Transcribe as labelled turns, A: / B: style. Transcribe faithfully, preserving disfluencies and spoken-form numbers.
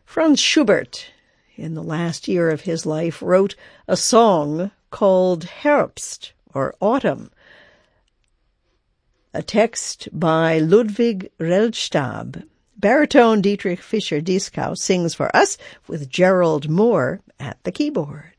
A: Franz Schubert, in the last year of his life, wrote a song called Herbst, or Autumn, a text by Ludwig Reldstab. Baritone Dietrich Fischer-Dieskau sings for us with Gerald Moore at the keyboard.